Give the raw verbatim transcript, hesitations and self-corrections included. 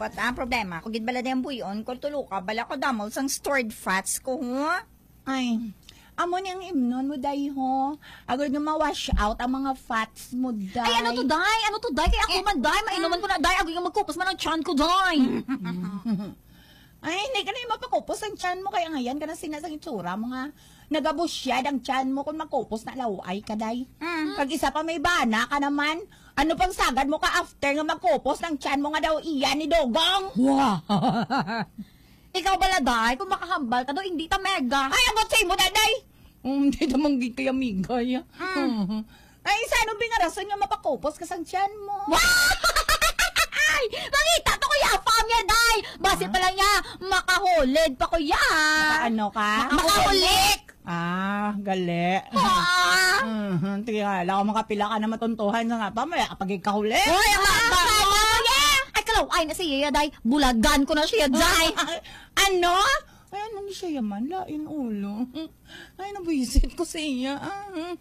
Ba't ang problema? Kung gid bala na yung buyon, kung tulo ka, bala ko damol sang stored fats ko, huh? Ay, amo niyang imnon mo, day, ho. Agad nga ma-wash out ang mga fats mo, day. Ay, ano to, day? Ano to, day? Kaya ako man, day. Mainuman ko na, day. Agad nga magkupos man ang tiyan ko, day. Ay, hindi ka na yung mapakupos ang tiyan mo. Kaya ngayon ka na sinasang itsura mo nga. Nagabusyad ang tiyan mo kung makupos na laway ka, day. Mm. Pag isa pa may bana ka naman. Ano pang sagad mo ka after nga magkupos ng tiyan mo nga daw iyan ni Dogong? Wow. Ikaw bala, day? Kung makahambal ka daw, hindi ta mega. Ay, abot sa'yo mo, daday. Um, hindi naman gig kaya migay. Mm. Ay, sa anong bingarason nga mapakupos ka sang tiyan mo? Ay, mangita pa kuya, pamya, day. Base pa lang niya, makahulid pa kuya. Ano ka? Makahulik. Ah, gali. Ah. Mhm, tingala ko makapila ka na matuntuhan na nga pa, may kapag ikahuli. Hoy, ang mga kuya. Ay, kalaw, ay na siya, day. Bulagan ko na siya, day. Ano? Ay, ano ni siya yaman? Lain ulo. Ay, nabuisit ko siya. Ah.